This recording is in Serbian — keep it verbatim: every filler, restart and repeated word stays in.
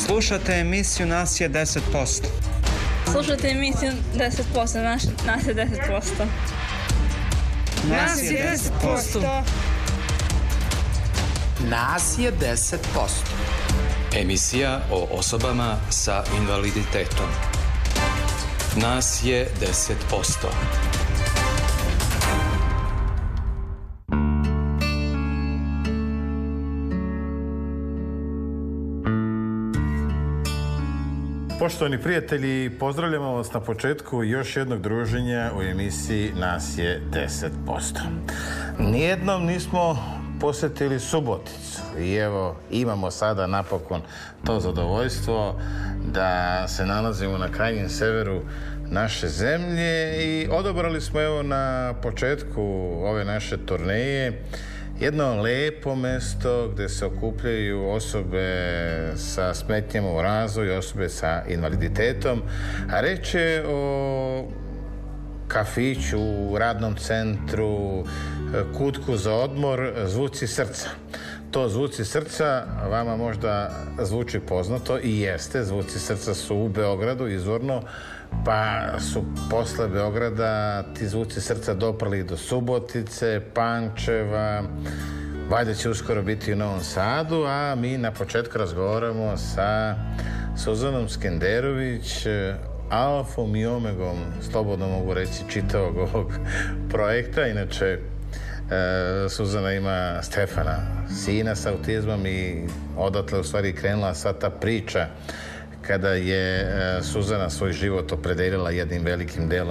Slušate emisiju Nas je deset posto. Slušajte emisiju deset posto, naš, nas je deset posto. Nas je deset posto. Nas je deset posto. Emisija o osobama sa invaliditetom. Nas je deset posto. Poštovani prijatelji, pozdravljamo vas na početku još jednog druženja u emisiji Nas je deset posto. Nijednom nismo posjetili Suboticu i evo imamo sada napokon to zadovoljstvo da se nalazimo na krajnjem severu naše zemlje i odabrali smo evo na početku ove naše turneje jedno lepo mesto gdje se okupljaju osobe sa smetnjama u razvoju, osobe sa invaliditetom, a reč je o kafiću, radnom centru, kutku za odmor, Zvuci srca. To Zvuci srca vama možda zvuči poznato i jeste. Zvuci srca su u Beogradu izvorno, pa su posle Beograda ti Zvuci srca doprali do Subotice, Pančeva, valjda će uskoro biti u Novom Sadu, a mi na početku razgovaramo sa Suzanom Skenderović, alfom i omegom, slobodno mogu reći, čitavog ovog projekta. Inače, e, Suzana ima Stefana, sina sa autizmom, i odatle u stvari krenula sva ta priča kada je e, Suzana svoj život opredelila jednim velikim delom